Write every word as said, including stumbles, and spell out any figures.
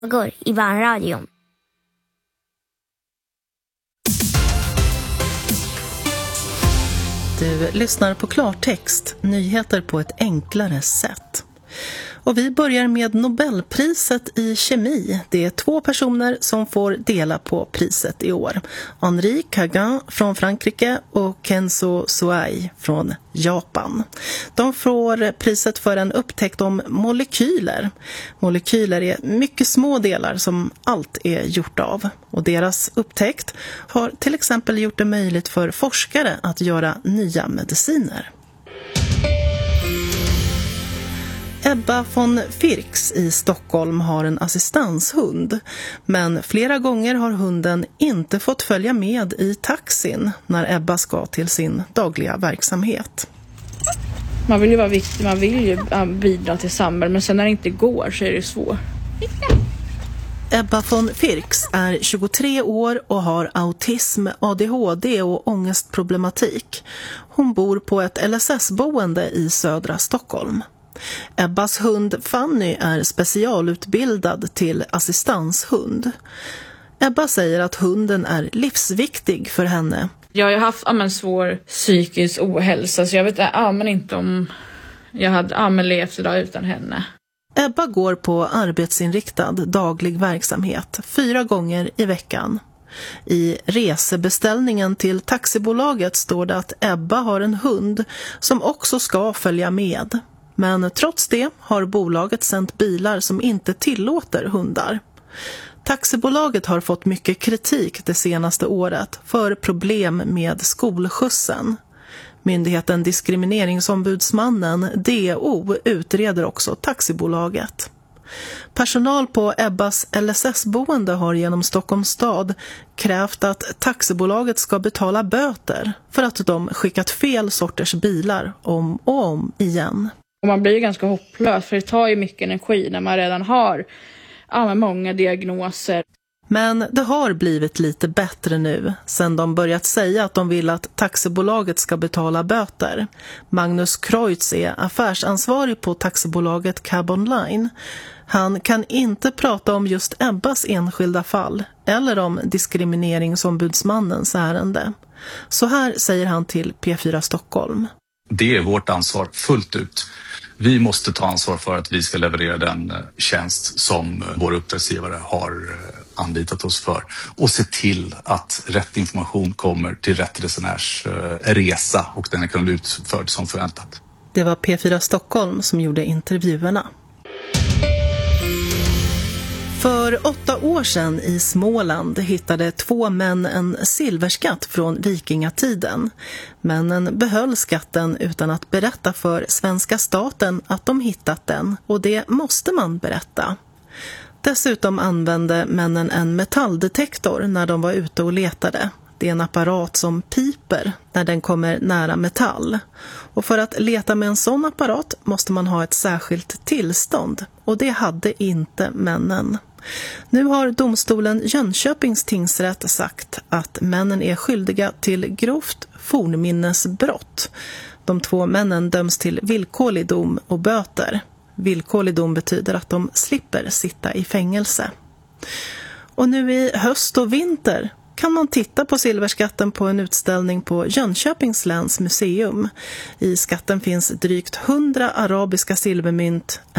Går i barnradion. Du lyssnar på klartext, nyheter på ett enklare sätt. Och vi börjar med Nobelpriset i kemi. Det är två personer som får dela på priset i år. Henri Cagin från Frankrike och Kenzo Suai från Japan. De får priset för en upptäckt om molekyler. Molekyler är mycket små delar som allt är gjort av. Och deras upptäckt har till exempel gjort det möjligt för forskare att göra nya mediciner. Ebba von Firks i Stockholm har en assistanshund, men flera gånger har hunden inte fått följa med i taxin när Ebba ska till sin dagliga verksamhet. Man vill ju vara viktig, man vill ju bidra till samhället, men sen när det inte går så är det svårt. Ebba von Firks är tjugotre år och har autism, A D H D och ångestproblematik. Hon bor på ett L S S-boende i södra Stockholm. Ebbas hund Fanny är specialutbildad till assistanshund. Ebba säger att hunden är livsviktig för henne. Jag har ju haft ja, men, svår psykisk ohälsa, så jag vet ja, men inte om jag hade ja, men, levt idag utan henne. Ebba går på arbetsinriktad daglig verksamhet fyra gånger i veckan. I resebeställningen till taxibolaget står det att Ebba har en hund som också ska följa med. Men trots det har bolaget sänt bilar som inte tillåter hundar. Taxibolaget har fått mycket kritik det senaste året för problem med skolskjutsen. Myndigheten Diskrimineringsombudsmannen D O utreder också taxibolaget. Personal på Ebbas L S S-boende har genom Stockholms stad krävt att taxibolaget ska betala böter för att de skickat fel sorters bilar om och om igen. Och man blir ju ganska hopplös, för det tar ju mycket energi när man redan har ja, många diagnoser. Men det har blivit lite bättre nu sedan de börjat säga att de vill att taxibolaget ska betala böter. Magnus Kreutz är affärsansvarig på taxibolaget Cab Online. Han kan inte prata om just Ebbas enskilda fall eller om diskrimineringsombudsmannens ärende. Så här säger han till P fyra Stockholm. Det är vårt ansvar fullt ut. Vi måste ta ansvar för att vi ska leverera den tjänst som våra uppdragsgivare har anlitat oss för och se till att rätt information kommer till rätt resenärs resa och den kan bli utförd som förväntat. Det var P fyra Stockholm som gjorde intervjuerna. För åtta år sedan i Småland hittade två män en silverskatt från vikingatiden. Männen behöll skatten utan att berätta för svenska staten att de hittat den, och det måste man berätta. Dessutom använde männen en metalldetektor när de var ute och letade. Det är en apparat som piper när den kommer nära metall. Och för att leta med en sån apparat måste man ha ett särskilt tillstånd, och det hade inte männen. Nu har domstolen Jönköpings tingsrätt sagt att männen är skyldiga till grovt fornminnesbrott. De två männen döms till villkorlig dom och böter. Villkorlig dom betyder att de slipper sitta i fängelse. Och nu i höst och vinter kan man titta på silverskatten på en utställning på Jönköpings läns museum. I skatten finns drygt hundra arabiska silvermynt,